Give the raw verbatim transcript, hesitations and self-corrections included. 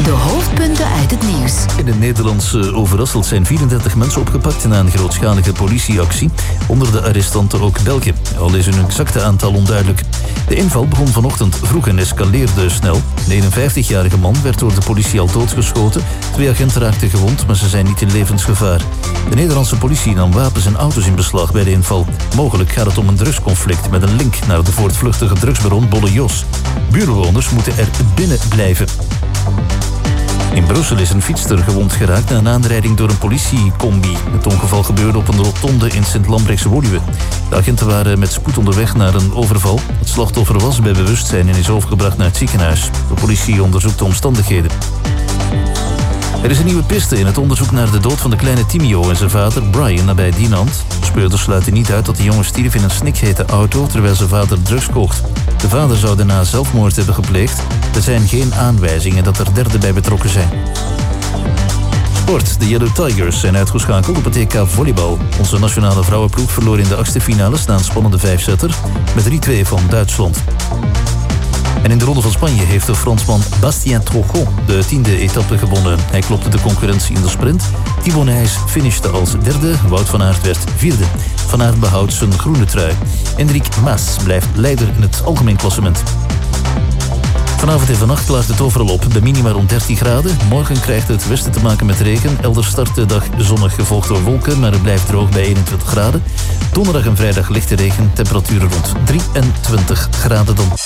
De hoofdpunten uit het nieuws. In het Nederlandse Overasselt zijn vierendertig mensen opgepakt na een grootschalige politieactie. Onder de arrestanten ook Belgen. Al is hun exacte aantal onduidelijk. De inval begon vanochtend vroeg en escaleerde snel. Een eenenvijftigjarige man werd door de politie al doodgeschoten. Twee agenten raakten gewond, maar ze zijn niet in levensgevaar. De Nederlandse politie nam wapens en auto's in beslag bij de inval. Mogelijk gaat het om een drugsconflict met een link naar de voortvluchtige drugsbaron Bolle Jos. Buurtbewoners moeten er binnen blijven. In Brussel is een fietster gewond geraakt na een aanrijding door een politiecombi. Het ongeval gebeurde op een rotonde in Sint-Lambrechts-Woluwe. De agenten waren met spoed onderweg naar een overval. Het slachtoffer was bij bewustzijn en is overgebracht naar het ziekenhuis. De politie onderzoekt de omstandigheden. Er is een nieuwe piste in het onderzoek naar de dood van de kleine Timio en zijn vader Brian nabij Dinant. Speurders sluiten niet uit dat de jongen stierf in een snikhete auto terwijl zijn vader drugs kocht. De vader zou daarna zelfmoord hebben gepleegd. Er zijn geen aanwijzingen dat er derden bij betrokken zijn. Sport. De Yellow Tigers zijn uitgeschakeld op het E K volleybal. Onze nationale vrouwenploeg verloor in de achtste finales na een spannende vijfzetter met drie twee van Duitsland. En in de Ronde van Spanje heeft de Fransman Bastien Trochon de tiende etappe gewonnen. Hij klopte de concurrentie in de sprint. Thibaut Nys finishte als derde, Wout van Aert werd vierde. Van Aert behoudt zijn groene trui. Enric Mas blijft leider in het algemeen klassement. Vanavond en vannacht klaart het overal op. De minima rond dertien graden. Morgen krijgt het westen te maken met regen. Elders start de dag zonnig gevolgd door wolken, maar het blijft droog bij eenentwintig graden. Donderdag en vrijdag lichte regen. Temperaturen rond drieëntwintig graden dan.